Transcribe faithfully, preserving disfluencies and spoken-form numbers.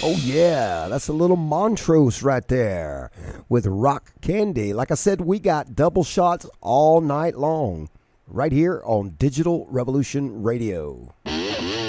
Oh, yeah, that's a little Montrose right there with Rock Candy. Like I said, we got double shots all night long right here on Digital Revolution Radio.